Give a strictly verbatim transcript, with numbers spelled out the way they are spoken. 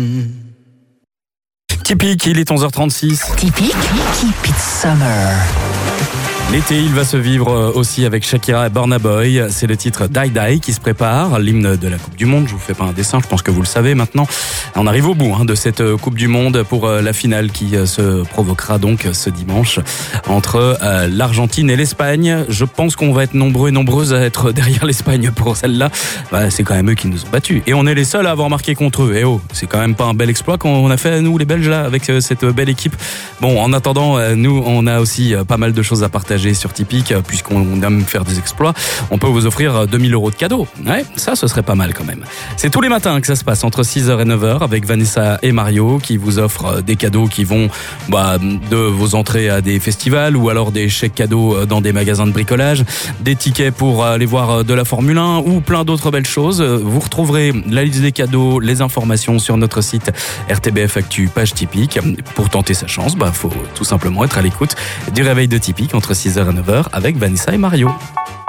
Typique, il est onze heures trente-six. Typique, Keep It Summer. L'été, il va se vivre aussi avec Shakira et Burna Boy. C'est le titre Die Die qui se prépare, l'hymne de la Coupe du Monde. Je vous fais pas un dessin, je pense que vous le savez maintenant. On arrive au bout hein, de cette Coupe du Monde pour la finale qui se provoquera donc ce dimanche entre euh, l'Argentine et l'Espagne. Je pense qu'on va être nombreux et nombreuses à être derrière l'Espagne pour celle-là. Bah, c'est quand même eux qui nous ont battus. Et on est les seuls à avoir marqué contre eux. Et oh, c'est quand même pas un bel exploit qu'on a fait, nous les Belges, là, avec cette belle équipe. Bon, en attendant, nous, on a aussi pas mal de choses à partager sur Typique, puisqu'on aime faire des exploits. On peut vous offrir deux mille euros de cadeaux. Ouais, ça, ce serait pas mal quand même. C'est tous les matins que ça se passe, entre six heures et neuf heures, avec Vanessa et Mario, qui vous offrent des cadeaux qui vont bah, de vos entrées à des festivals, ou alors des chèques cadeaux dans des magasins de bricolage, des tickets pour aller voir de la Formule un, ou plein d'autres belles choses. Vous retrouverez la liste des cadeaux, les informations sur notre site R T B F Actu, page Typique. Pour tenter sa chance, bah, faut tout simplement être à l'écoute du réveil de Typique entre six heures et neuf heures avec Vanessa et Mario.